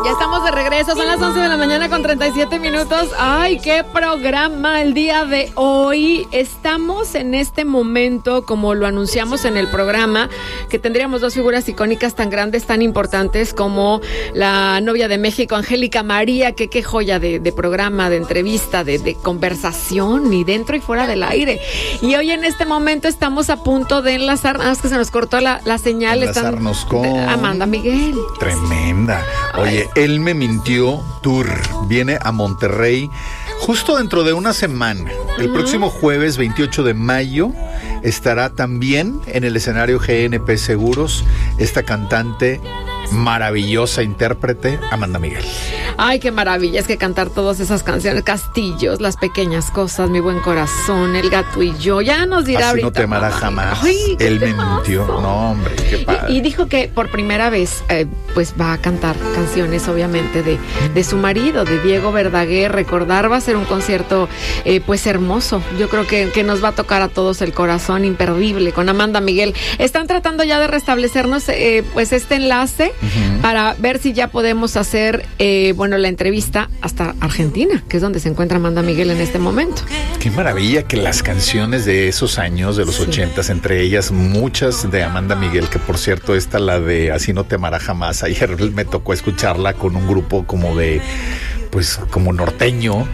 Ya estamos de regreso, son las 11 de la mañana con 37 minutos. ¡Ay, qué programa el día de hoy! Estamos en este momento, como lo anunciamos en el programa, que tendríamos dos figuras icónicas tan grandes, tan importantes como la novia de México, Angélica María, que qué joya de programa, de entrevista, de conversación, y dentro y fuera del aire. Y hoy en este momento estamos a punto de enlazar, es que se nos cortó la señal. Enlazarnos con Amanda Miguel. Tremenda. Oye, Él me mintió Tour viene a Monterrey justo dentro de una semana. El próximo jueves 28 de mayo estará también en el escenario GNP Seguros esta cantante maravillosa, intérprete, Amanda Miguel. Ay, qué maravilla, es que cantar todas esas canciones, Castillos, Las Pequeñas Cosas, Mi Buen Corazón, El Gato y Yo, ya nos dirá Así ahorita. no te amará jamás. Ay, Él me mintió. No, hombre, qué padre. Y dijo que por primera vez, pues va a cantar canciones, obviamente, de su marido, de Diego Verdaguer. Recordar, va a ser un concierto, pues hermoso. Yo creo que nos va a tocar a todos el corazón, imperdible, con Amanda Miguel. Están tratando ya de restablecernos, pues este enlace para ver si ya podemos hacer, la entrevista hasta Argentina, que es donde se encuentra Amanda Miguel en este momento. Qué maravilla que las canciones de esos años, de los 80s, entre ellas muchas de Amanda Miguel, que por cierto esta, la de Así no te amará jamás, ayer me tocó escucharla con un grupo como de, pues como norteño,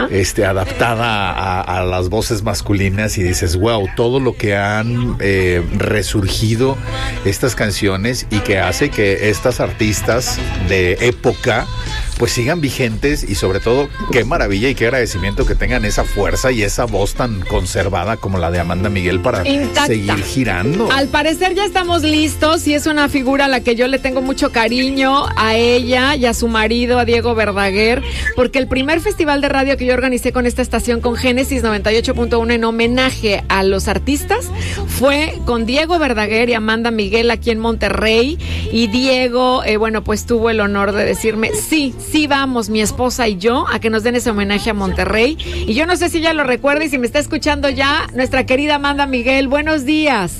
adaptada a las voces masculinas, y dices, wow, todo lo que han resurgido estas canciones, y que hace que estas artistas de época pues sigan vigentes, y sobre todo qué maravilla y qué agradecimiento que tengan esa fuerza y esa voz tan conservada como la de Amanda Miguel para seguir girando. Al parecer ya estamos listos, y es una figura a la que yo le tengo mucho cariño, a ella y a su marido, a Diego Verdaguer, porque el primer festival de radio que yo organicé con esta estación, con Génesis 98.1, en homenaje a los artistas, fue con Diego Verdaguer y Amanda Miguel aquí en Monterrey. Y Diego, pues tuvo el honor de decirme, sí vamos, mi esposa y yo, a que nos den ese homenaje a Monterrey. Y yo no sé si ya lo recuerda, y si me está escuchando ya, nuestra querida Amanda Miguel, buenos días.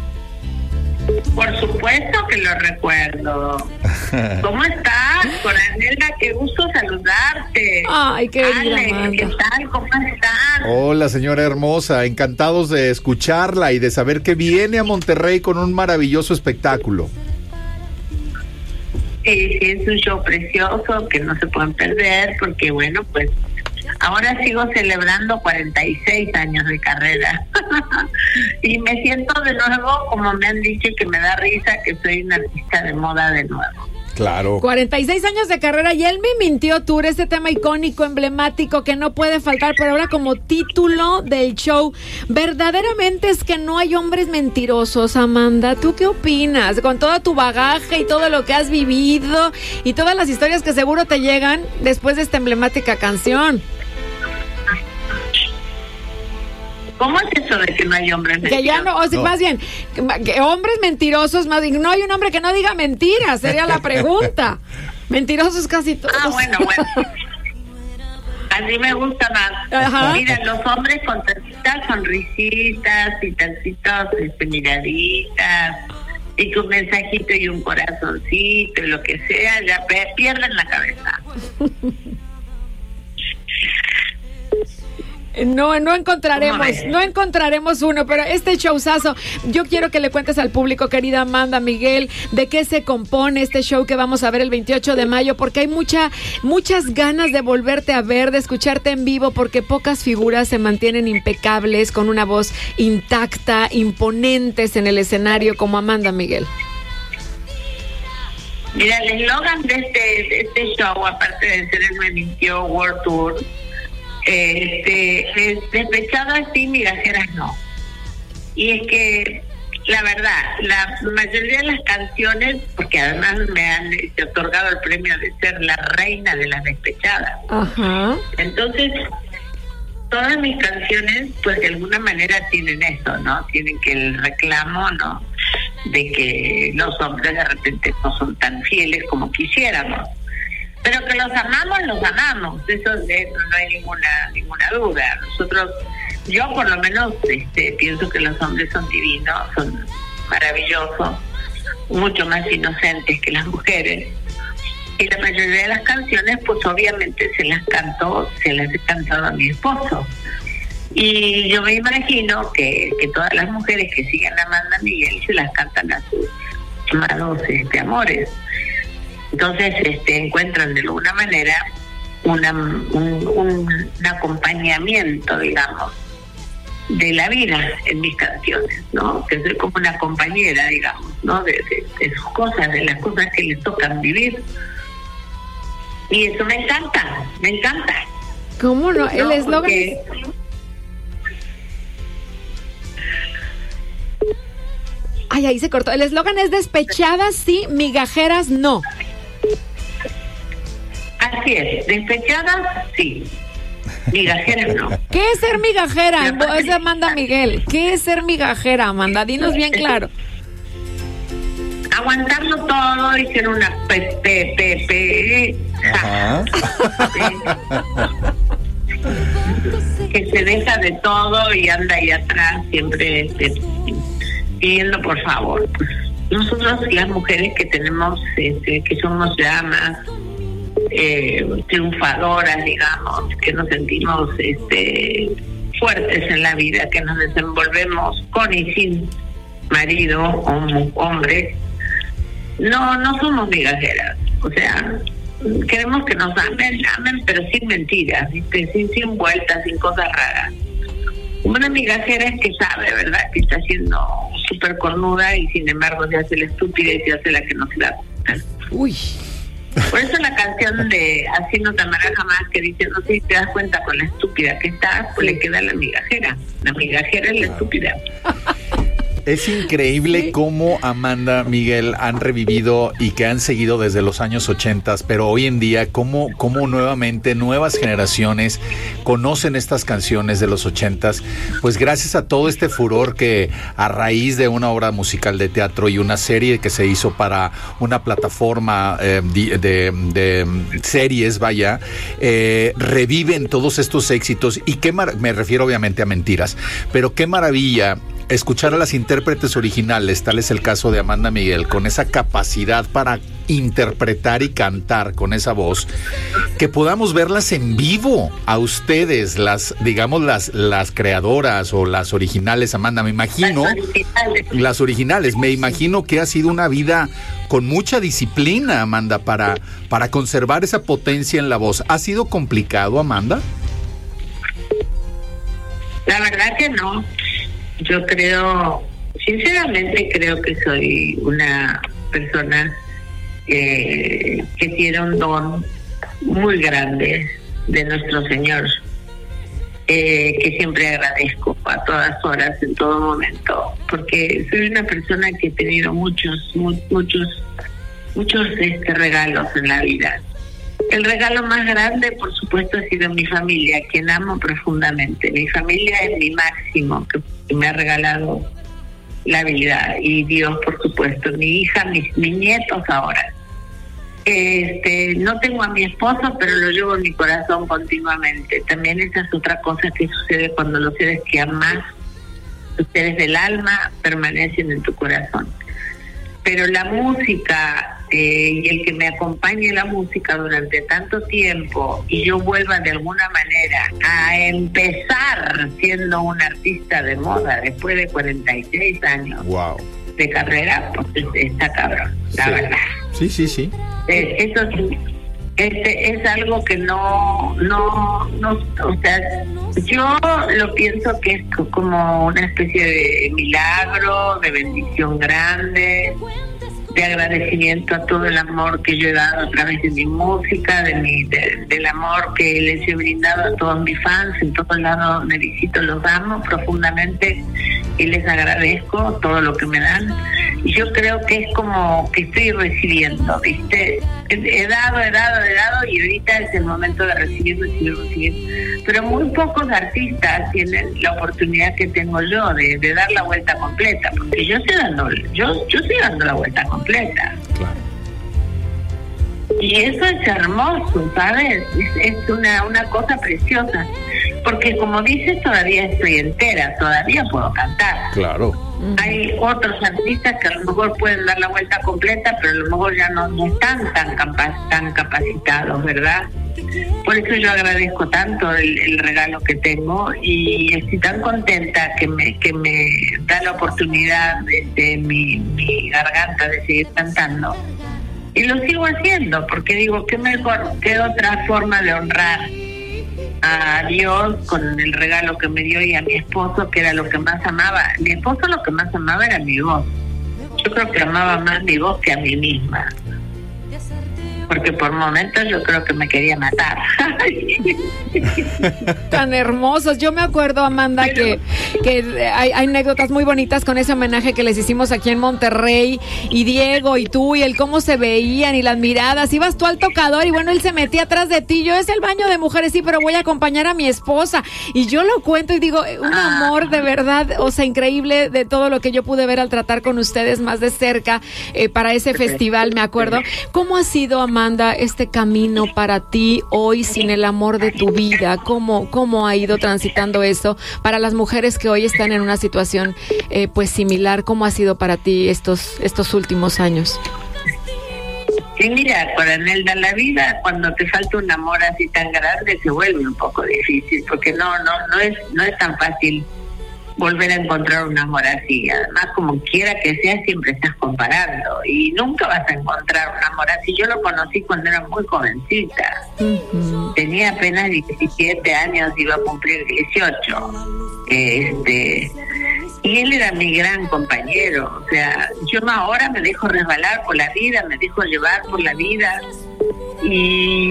Por supuesto que lo recuerdo. ¿Cómo estás, Coranela? Qué gusto saludarte. Ay, qué querida Amanda. ¿Qué tal? ¿Cómo estás? Hola, señora hermosa. Encantados de escucharla y de saber que viene a Monterrey con un maravilloso espectáculo. Sí, es un show precioso que no se pueden perder, porque pues ahora sigo celebrando 46 años de carrera y me siento de nuevo, como me han dicho, que me da risa, que soy una artista de moda de nuevo. Claro. 46 años de carrera, y Él me mintió Tour, este tema icónico, emblemático, que no puede faltar, pero ahora como título del show. Verdaderamente es que no hay hombres mentirosos, Amanda. ¿Tú qué opinas? Con todo tu bagaje y todo lo que has vivido y todas las historias que seguro te llegan después de esta emblemática canción. ¿Cómo es eso de que no hay hombres mentirosos? Que ya no, más bien, que hombres mentirosos, más bien, no hay un hombre que no diga mentiras, sería la pregunta. Mentirosos casi todos. Bueno. Así me gusta más. Ajá. Mira, los hombres con tantitas sonrisitas y tantitas miraditas y tu mensajito y un corazoncito y lo que sea, ya pierden la cabeza. No encontraremos uno, pero este showzazo, yo quiero que le cuentes al público, querida Amanda Miguel, de qué se compone este show que vamos a ver el 28 de mayo, porque hay muchas ganas de volverte a ver, de escucharte en vivo, porque pocas figuras se mantienen impecables, con una voz intacta, imponentes en el escenario como Amanda Miguel. Mira, el eslogan de este show, aparte de ser el Me Mintió World Tour, es despechadas sí, migajeras no. Y es que la verdad, la mayoría de las canciones, porque además me han otorgado el premio de ser la reina de las despechadas. Ajá. Entonces, todas mis canciones, pues de alguna manera tienen eso, ¿no? Tienen que el reclamo, ¿no? De que los hombres de repente no son tan fieles como quisiéramos. Pero que los amamos, eso no hay ninguna duda. Yo por lo menos pienso que los hombres son divinos, son maravillosos, mucho más inocentes que las mujeres. Y la mayoría de las canciones, pues obviamente se las he cantado a mi esposo. Y yo me imagino que todas las mujeres que siguen a Amanda Miguel se las cantan a sus amados amores. Entonces encuentran de alguna manera un acompañamiento, digamos, de la vida en mis canciones, ¿no? Que soy como una compañera, digamos, ¿no? De sus cosas, de las cosas que les tocan vivir. Y eso me encanta. ¿Cómo no? El eslogan es... Ay, ahí se cortó. El eslogan es despechadas sí, migajeras no. Así es, despechadas sí, migajeras no. ¿Qué es ser migajera? Es Amanda Miguel. ¿Qué es ser migajera, Amanda? Dinos bien claro. Aguantarlo todo y ser una que se deja de todo y anda ahí atrás siempre pidiendo por favor. Nosotros las mujeres que tenemos, que somos ya más triunfadoras, digamos, que nos sentimos fuertes en la vida, que nos desenvolvemos con y sin marido o hombre, no somos migajeras. O sea, queremos que nos amen, pero sin mentiras, ¿viste? Sin vueltas, sin cosas raras. Una migajera es que sabe, ¿verdad?, que está siendo súper cornuda y sin embargo se hace la estúpida y se hace la que no se da cuenta. Uy. Por eso la canción de Así no te amarás jamás, que dice, no sé si te das cuenta con la estúpida que estás, pues le queda la migajera. La migajera es la estúpida. Es increíble cómo Amanda Miguel han revivido y que han seguido desde los años 80, pero hoy en día cómo nuevamente nuevas generaciones conocen estas canciones de los 80, pues gracias a todo este furor que a raíz de una obra musical de teatro y una serie que se hizo para una plataforma de series, reviven todos estos éxitos y me refiero obviamente a Mentiras, pero qué maravilla escuchar a las intérpretes originales, tal es el caso de Amanda Miguel, con esa capacidad para interpretar y cantar con esa voz, que podamos verlas en vivo a ustedes, las creadoras o las originales, Amanda, me imagino, las originales, me imagino que ha sido una vida con mucha disciplina, Amanda, para conservar esa potencia en la voz. ¿Ha sido complicado, Amanda? La verdad que no. Yo sinceramente creo que soy una persona que tiene un don muy grande de nuestro Señor, que siempre agradezco a todas horas, en todo momento, porque soy una persona que he tenido muchos regalos en la vida. El regalo más grande, por supuesto, ha sido mi familia, quien amo profundamente. Mi familia es mi máximo, que me ha regalado la vida, y Dios, por supuesto, mi hija, mis nietos ahora. No tengo a mi esposo, pero lo llevo en mi corazón continuamente. También esa es otra cosa que sucede cuando los seres que amas, los seres del alma, permanecen en tu corazón. Pero la música y el que me acompañe la música durante tanto tiempo y yo vuelva de alguna manera a empezar siendo una artista de moda después de 46 años de carrera, pues está cabrón, la verdad. Sí. Eso sí, es algo que no, o sea, yo lo pienso que es como una especie de milagro, de bendición grande, de agradecimiento a todo el amor que yo he dado a través de mi música, del amor que les he brindado a todos mis fans en todos lados donde visito. Los amo profundamente y les agradezco todo lo que me dan. Y yo creo que es como que estoy recibiendo, ¿viste? He dado y ahorita es el momento de recibir. Pero muy pocos artistas tienen la oportunidad que tengo yo de dar la vuelta completa, porque yo estoy dando la vuelta completa. Claro. Y eso es hermoso, ¿sabes? Es una cosa preciosa, porque como dices, todavía estoy entera, todavía puedo cantar. Claro. Hay otros artistas que a lo mejor pueden dar la vuelta completa, pero a lo mejor ya no están tan capacitados, ¿verdad? Por eso yo agradezco tanto el regalo que tengo y estoy tan contenta que me da la oportunidad de mi garganta de seguir cantando. Y lo sigo haciendo, porque digo, qué mejor, qué otra forma de honrar a Dios con el regalo que me dio y a mi esposo, que era lo que más amaba. Mi esposo lo que más amaba era mi voz. Yo creo que amaba más mi voz que a mí misma, porque por momentos yo creo que me quería matar. Tan hermosos. Yo me acuerdo, Amanda, que hay anécdotas muy bonitas con ese homenaje que les hicimos aquí en Monterrey, y Diego y tú, y el cómo se veían y las miradas. Ibas tú al tocador y bueno, él se metía atrás de ti. Yo, es el baño de mujeres, sí, pero voy a acompañar a mi esposa. Y yo lo cuento y digo, un amor de verdad, o sea, increíble, de todo lo que yo pude ver al tratar con ustedes más de cerca para ese festival, me acuerdo. ¿Cómo ha sido, Amanda, este camino para ti hoy sin el amor de tu vida? ¿Cómo ha ido transitando eso para las mujeres que hoy están en una situación pues similar? ¿Cómo ha sido para ti estos últimos años? Sí, mira, para Nelda, la vida, cuando te falta un amor así tan grande, se vuelve un poco difícil, porque no es tan fácil volver a encontrar un amor así. Además, como quiera que sea, siempre estás comparando y nunca vas a encontrar un amor así. Yo lo conocí cuando era muy jovencita. Uh-huh. Tenía apenas 17 años, iba a cumplir 18. Y él era mi gran compañero. O sea, yo ahora me dejo resbalar por la vida, me dejo llevar por la vida y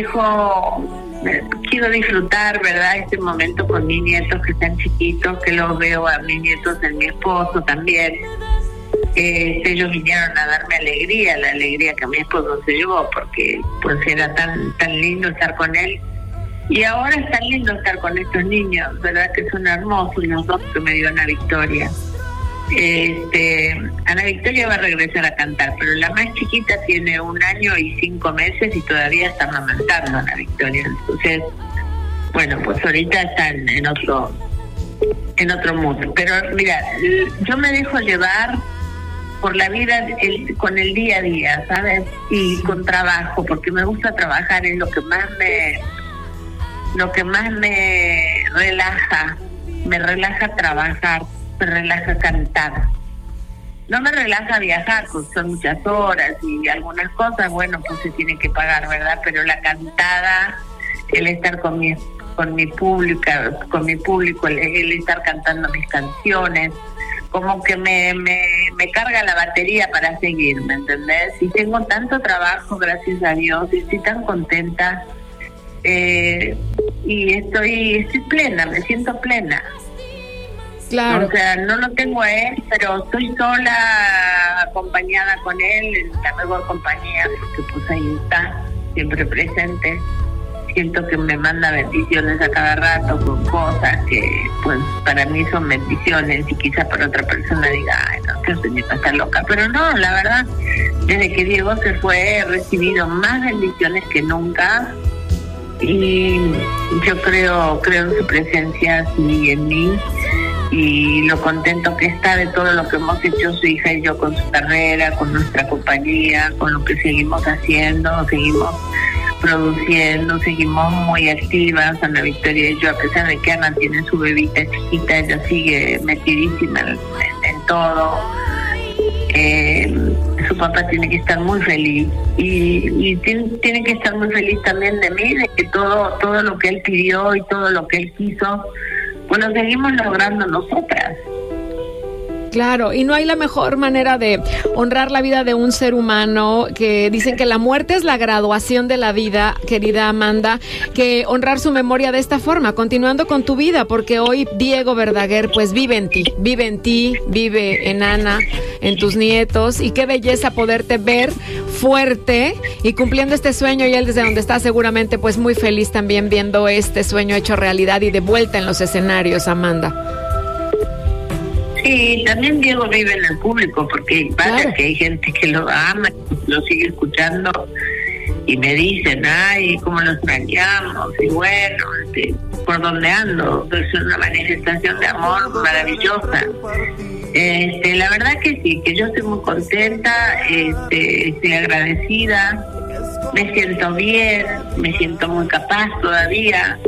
quiero disfrutar, ¿verdad?, este momento con mis nietos que están chiquitos, que los veo a mis nietos en mi esposo también. Ellos vinieron a darme alegría, la alegría que mi esposo se llevó, porque pues era tan lindo estar con él. Y ahora es tan lindo estar con estos niños, ¿verdad?, que son hermosos, los dos que me dio Ana Victoria. Ana Victoria va a regresar a cantar, pero la más chiquita tiene 1 año y 5 meses y todavía está amamantando a Ana Victoria. Entonces, bueno, pues ahorita están en otro mundo. Pero mira, yo me dejo llevar por la vida con el día a día, ¿sabes? Y con trabajo, porque me gusta trabajar, es lo que más me relaja. Me relaja trabajar, me relaja cantar. No me relaja viajar, pues son muchas horas y algunas cosas, bueno, pues se tienen que pagar, ¿verdad? Pero la cantada, el estar con mi público, el estar cantando mis canciones, como que me carga la batería para seguir, ¿me entendés? Y tengo tanto trabajo, gracias a Dios, y estoy tan contenta, y estoy plena, me siento plena. Claro. O sea, no lo tengo a él, pero estoy sola, acompañada con él, en la mejor compañía, porque pues ahí está, siempre presente. Siento que me manda bendiciones a cada rato con cosas que pues para mí son bendiciones, y quizá para otra persona diga, ay, no, que señora está loca, pero no, la verdad, desde que Diego se fue he recibido más bendiciones que nunca, y yo creo en su presencia y en mí, y lo contento que está de todo lo que hemos hecho su hija y yo con su carrera, con nuestra compañía, con lo que seguimos haciendo, seguimos produciendo, seguimos muy activas, Ana Victoria y yo, a pesar de que Ana tiene su bebita chiquita, ella sigue metidísima en todo. Su papá tiene que estar muy feliz y tiene que estar muy feliz también de mí, de que todo lo que él pidió y todo lo que él quiso, pues lo seguimos logrando nosotras. Claro, y no hay la mejor manera de honrar la vida de un ser humano, que dicen que la muerte es la graduación de la vida, querida Amanda, que honrar su memoria de esta forma, continuando con tu vida, porque hoy Diego Verdaguer pues vive en ti, vive en Ana, en tus nietos, y qué belleza poderte ver fuerte y cumpliendo este sueño, y él desde donde está seguramente pues muy feliz también viendo este sueño hecho realidad y de vuelta en los escenarios, Amanda. Sí, también Diego vive en el público, porque pasa claro que hay gente que lo ama, lo sigue escuchando y me dicen, ay, cómo lo extrañamos, y bueno, por donde ando, es una manifestación de amor maravillosa. La verdad que sí, que yo estoy muy contenta, estoy agradecida, me siento bien, me siento muy capaz todavía.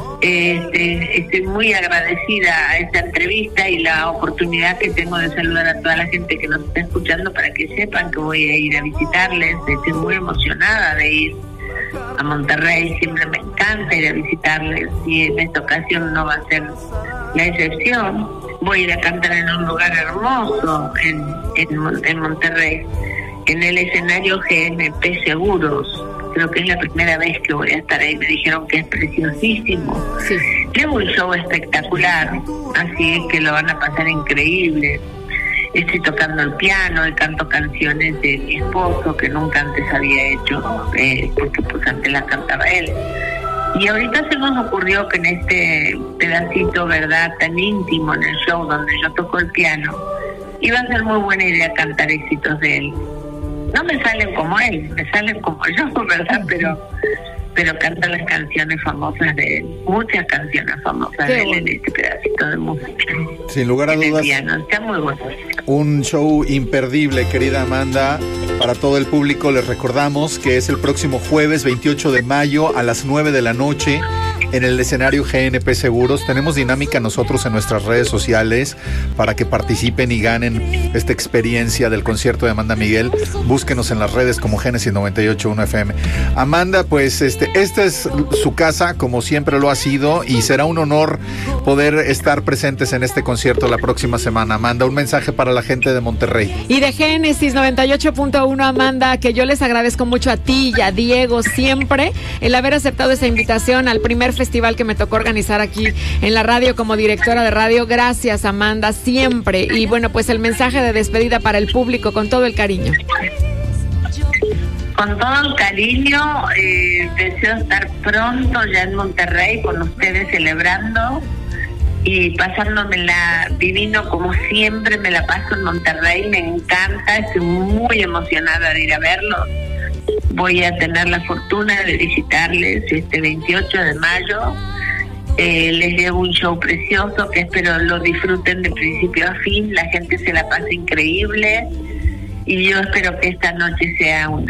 Estoy muy agradecida a esta entrevista y la oportunidad que tengo de saludar a toda la gente que nos está escuchando para que sepan que voy a ir a visitarles. Estoy muy emocionada de ir a Monterrey, siempre me encanta ir a visitarles y en esta ocasión no va a ser la excepción. Voy a ir a cantar en un lugar hermoso en Monterrey, en el escenario GNP Seguros. Creo que es la primera vez que voy a estar ahí. Me dijeron que es preciosísimo. Sí. Es un show espectacular, así es que lo van a pasar increíble. Estoy tocando el piano y canto canciones de mi esposo que nunca antes había hecho, porque pues antes las cantaba él. Y ahorita se nos ocurrió que en este pedacito, ¿verdad?, tan íntimo en el show donde yo toco el piano, iba a ser muy buena idea cantar éxitos de él. No me salen como él, me salen como yo, ¿verdad? Pero canta las canciones famosas de él, muchas canciones famosas de él en este pedacito de música. Sin lugar a dudas, está muy bueno. Un show imperdible, querida Amanda. Para todo el público les recordamos que es el próximo jueves 28 de mayo a las 9 de la noche en el escenario GNP Seguros. Tenemos dinámica nosotros en nuestras redes sociales para que participen y ganen esta experiencia del concierto de Amanda Miguel. Búsquenos en las redes como Génesis 98.1 FM. Amanda, pues esta es su casa, como siempre lo ha sido, y será un honor poder estar presentes en este concierto la próxima semana. Amanda, un mensaje para la gente de Monterrey. Y de Génesis 98.1, Amanda, que yo les agradezco mucho a ti y a Diego siempre el haber aceptado esa invitación al primer festival que me tocó organizar aquí en la radio como directora de radio. Gracias, Amanda, siempre. Y bueno, pues el mensaje de despedida para el público con todo el cariño. Con todo el cariño, deseo estar pronto ya en Monterrey con ustedes celebrando y pasándomela divino como siempre me la paso en Monterrey. Me encanta, estoy muy emocionada de ir a verlos. Voy a tener la fortuna de visitarles este 28 de mayo. Les llevo un show precioso que espero lo disfruten de principio a fin. La gente se la pasa increíble y yo espero que esta noche sea una